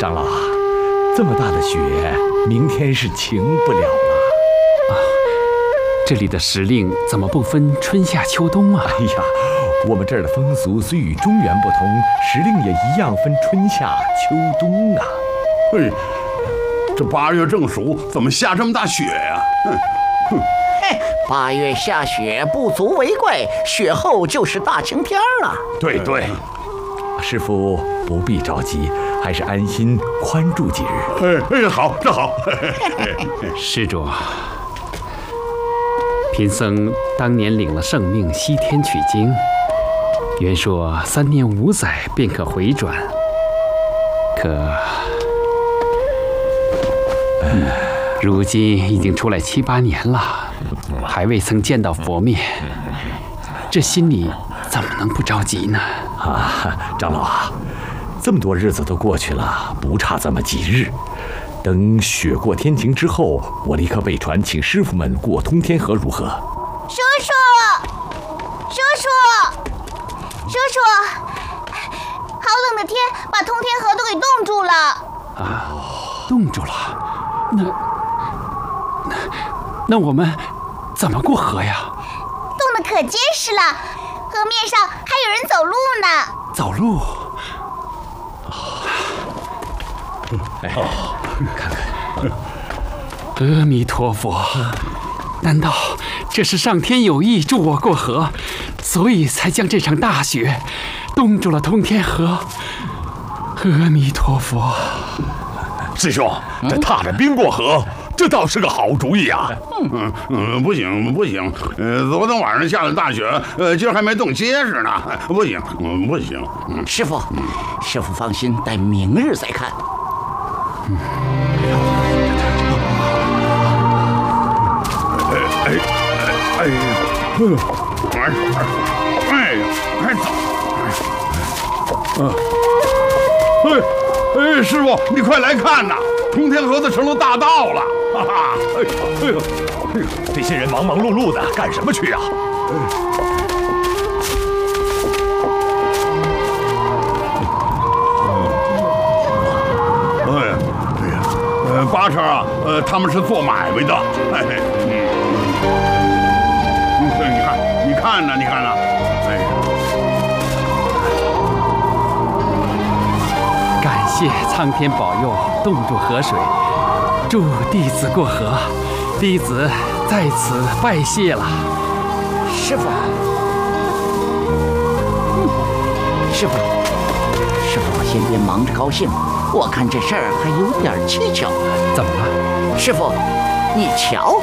长老啊，这么大的雪，明天是晴不了了。 啊，这里的时令怎么不分春夏秋冬啊？ 哎呀，我们这儿的风俗虽与中原不同，时令也一样分春夏秋冬啊。 嘿，这8月正暑，怎么下这么大雪呀？ 嘿，8月下雪不足为怪，雪后就是大晴天了。 对，师傅不必着急，还是安心宽住几日。 好，这好。 施主，贫僧当年领了圣命，西天取经，原说3年5载便可回转，可如今已经出来7、8年了，还未曾见到佛面，这心里怎么能不着急呢？ 长老啊，这么多日子都过去了，不差这么几日。等雪过天晴之后，我立刻备船，请师傅们过通天河，如何？ 叔叔，好冷的天，把通天河都给冻住了。 啊，冻住了？那我们怎么过河呀？ 冻得可结实了，河面上还有人走路呢。 走路？ 看看。 阿弥陀佛，难道这是上天有意助我过河，所以才将这场大雪冻住了通天河？阿弥陀佛。 师兄，这踏着冰过河，这倒是个好主意啊！不行，昨天晚上下的大雪，今儿还没冻结实呢，不行。 师傅放心，待明日再看。 师傅，你快来看呐！通天河子成了大道了，哈哈！ 这些人忙忙碌碌的干什么去啊？ 八成啊，他们是做买卖的。你看呢？ 感谢苍天保佑，冻住河水，助弟子过河，弟子在此拜谢了。 师傅，先别忙着高兴，我看这事儿还有点蹊跷。 怎么了？ 师傅，你瞧，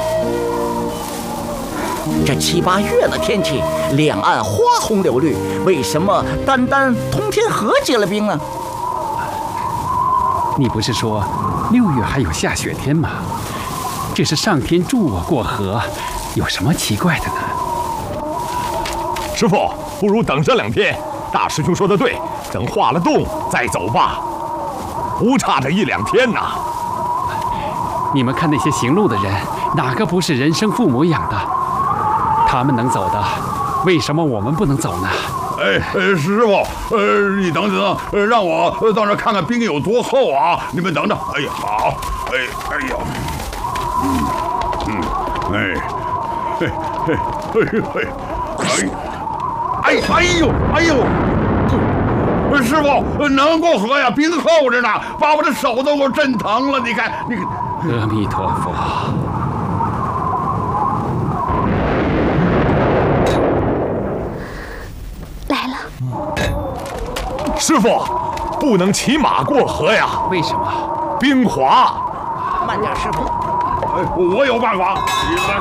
这7、8月的天气，两岸花红柳绿，为什么单通天河结了冰呢？ 你不是说6月还有下雪天吗？这是上天助我过河，有什么奇怪的呢？ 师傅，不如等上2天。大师兄说的对，等化了冻再走吧，不差这1、2天呐。 你们看那些行路的人，哪个不是人生父母养的？他们能走的，为什么我们不能走呢？ 师傅，你等，让我到那看看冰有多厚啊！你们等等。哎呀，好，哎呦！师傅，能过河呀？冰厚着呢，把我的手都给我震疼了。你看。 阿弥陀佛。 来了。 师傅，不能骑马过河呀。 为什么？ 冰滑。 慢点，师傅。 我有办法。你们